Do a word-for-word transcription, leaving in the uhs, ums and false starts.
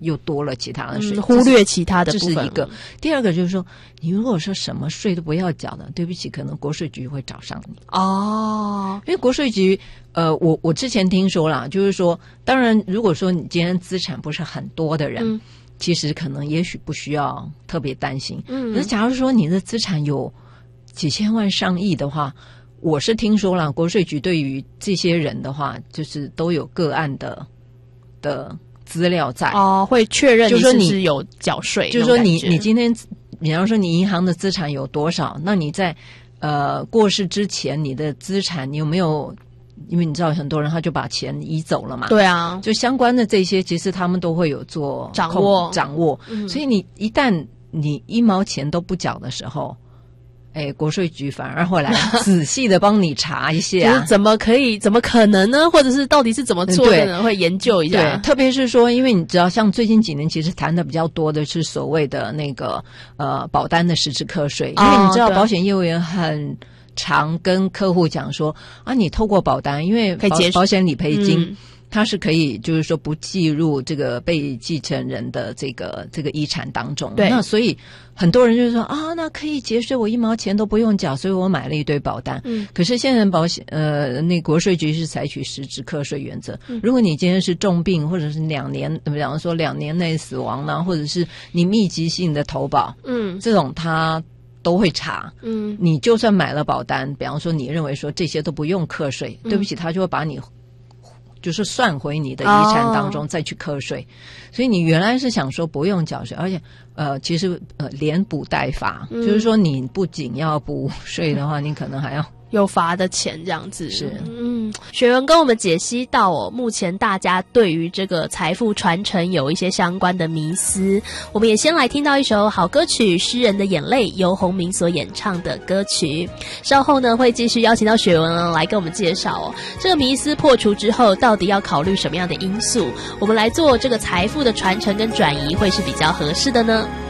又多了其他的税， 嗯、忽略其他的部分。 这是一个。第二个就是说，你如果说什么税都不要缴的，对不起，可能国税局会找上你哦。 因为国税局，呃，我我之前听说啦，就是说，当然，如果说你今天资产不是很多的人。嗯，其实可能也许不需要特别担心，嗯，可是假如说你的资产有几千万上亿的话，我是听说了国税局对于这些人的话，就是都有个案的的资料在哦，会确认你是不是有缴税， 就是说你你今天，比方说你银行的资产有多少，那你在呃过世之前你的资产你有没有？因为你知道很多人他就把钱移走了嘛， 对啊， 就相关的这些其实他们都会有做掌握掌握、 嗯、 所以你一旦你一毛钱都不缴的时候，哎，国税局反而会来仔细的帮你查一下就是怎么可以怎么可能呢，或者是到底是怎么做的呢，会研究一下。 对，特别是说因为你知道像最近几年其实谈的比较多的是所谓的那个呃保单的实质课税、哦、因为你知道保险业务员很常跟客户讲说啊，你透过保单，因为保保险理赔金、嗯、它是可以就是说不计入这个被继承人的这个这个遗产当中， 对， 那所以很多人就说啊，那可以节税，我一毛钱都不用缴，所以我买了一堆保单。嗯，可是现在保险呃，那国税局是采取实质课税原则、嗯，如果你今天是重病或者是两年，比方说两年内死亡呢，或者是你密集性的投保，嗯，这种它都会查，嗯，你就算买了保单，比方说你认为说这些都不用课税、嗯，对不起，他就会把你就是算回你的遗产当中再去课税、哦，所以你原来是想说不用缴税，而且呃，其实呃连补带罚、嗯，就是说你不仅要补税的话，你可能还要。 有罚的钱这样子是， 嗯，学文跟我们解析到哦，目前大家对于这个财富传承有一些相关的迷思，我们也先来听到一首好歌曲《诗人的眼泪》，由洪明所演唱的歌曲。稍后呢，会继续邀请到学文来跟我们介绍哦，这个迷思破除之后，到底要考虑什么样的因素，我们来做这个财富的传承跟转移会是比较合适的呢？